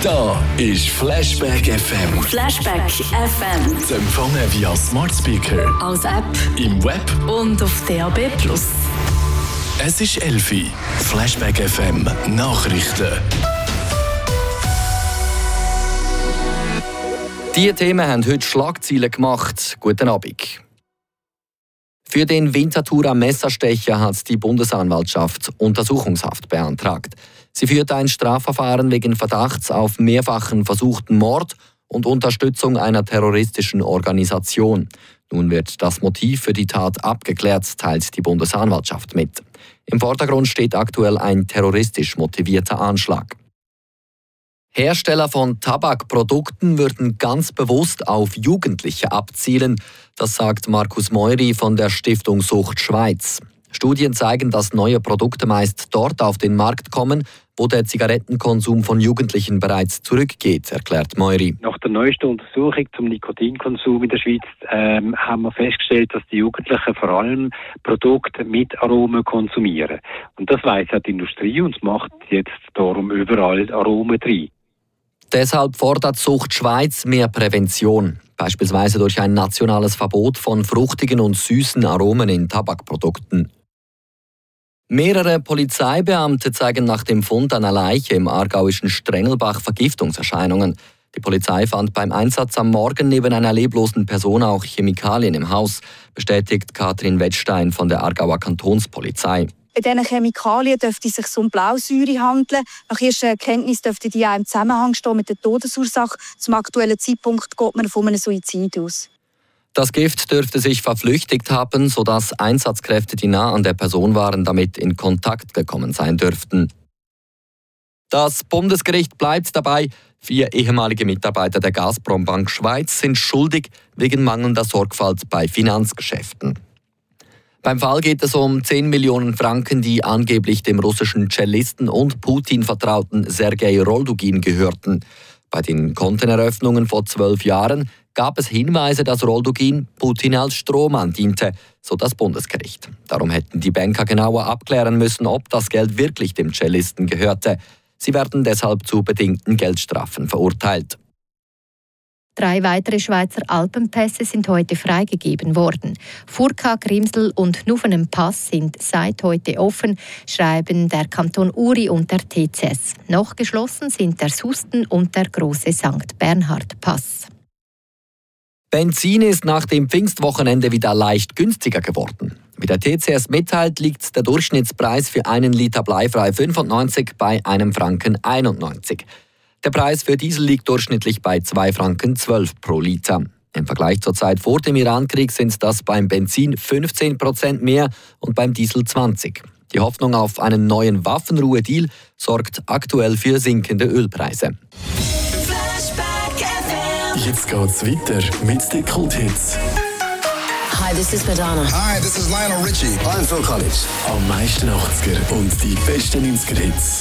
Da ist Flashback FM. Flashback FM. Zu empfangen via Smart Speaker, Als App im Web und auf DAB+. Es ist 11 Uhr. Flashback FM Nachrichten. Diese Themen haben heute Schlagzeilen gemacht. Guten Abend. Für den Winterthurer Messerstecher hat die Bundesanwaltschaft Untersuchungshaft beantragt. Sie führt ein Strafverfahren wegen Verdachts auf mehrfachen versuchten Mord und Unterstützung einer terroristischen Organisation. Nun wird das Motiv für die Tat abgeklärt, teilt die Bundesanwaltschaft mit. Im Vordergrund steht aktuell ein terroristisch motivierter Anschlag. Hersteller von Tabakprodukten würden ganz bewusst auf Jugendliche abzielen. Das sagt Markus Meury von der Stiftung Sucht Schweiz. Studien zeigen, dass neue Produkte meist dort auf den Markt kommen, wo der Zigarettenkonsum von Jugendlichen bereits zurückgeht, erklärt Meury. Nach der neuesten Untersuchung zum Nikotinkonsum in der Schweiz haben wir festgestellt, dass die Jugendlichen vor allem Produkte mit Aromen konsumieren. Und das weiss auch die Industrie und es macht jetzt darum überall Aromen drin. Deshalb fordert Sucht Schweiz mehr Prävention, beispielsweise durch ein nationales Verbot von fruchtigen und süßen Aromen in Tabakprodukten. Mehrere Polizeibeamte zeigen nach dem Fund einer Leiche im aargauischen Strengelbach Vergiftungserscheinungen. Die Polizei fand beim Einsatz am Morgen neben einer leblosen Person auch Chemikalien im Haus, bestätigt Katrin Wettstein von der Aargauer Kantonspolizei. Bei diesen Chemikalien dürfte es sich um Blausäure handeln. Nach erster Erkenntnis dürfte die auch im Zusammenhang stehen mit der Todesursache. Zum aktuellen Zeitpunkt geht man von einem Suizid aus. Das Gift dürfte sich verflüchtigt haben, sodass Einsatzkräfte, die nah an der Person waren, damit in Kontakt gekommen sein dürften. Das Bundesgericht bleibt dabei. 4 ehemalige Mitarbeiter der Gazprom-Bank Schweiz sind schuldig wegen mangelnder Sorgfalt bei Finanzgeschäften. Beim Fall geht es um 10 Millionen Franken, die angeblich dem russischen Cellisten und Putin-Vertrauten Sergei Roldugin gehörten. Bei den Konteneröffnungen vor 12 Jahren gab es Hinweise, dass Roldugin Putin als Strohmann diente, so das Bundesgericht. Darum hätten die Banker genauer abklären müssen, ob das Geld wirklich dem Cellisten gehörte. Sie werden deshalb zu bedingten Geldstrafen verurteilt. 3 weitere Schweizer Alpenpässe sind heute freigegeben worden. Furka, Grimsel und Nuvenem-Pass sind seit heute offen, schreiben der Kanton Uri und der TCS. Noch geschlossen sind der Susten und der große St. Bernhard-Pass. Benzin ist nach dem Pfingstwochenende wieder leicht günstiger geworden. Wie der TCS mitteilt, liegt der Durchschnittspreis für 1 Liter bleifrei 95 bei einem Franken 91. Der Preis für Diesel liegt durchschnittlich bei 2,12 Franken pro Liter. Im Vergleich zur Zeit vor dem Irankrieg sind das beim Benzin 15% mehr und beim Diesel 20%. Die Hoffnung auf einen neuen Waffenruhe-Deal sorgt aktuell für sinkende Ölpreise. Jetzt geht's weiter mit den Kulthits. Hi, this is Madonna. Hi, this is Lionel Richie. I'm Phil Collins. Am meisten 80er und die besten 90er Hits.